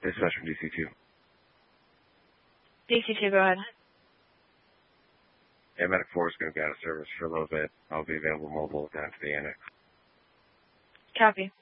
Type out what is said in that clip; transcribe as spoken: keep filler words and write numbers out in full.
Dispatch from D C two. D C two, go ahead. Yeah, Medic four is going to be out of service for a little bit. I'll be available mobile down to the annex. Copy.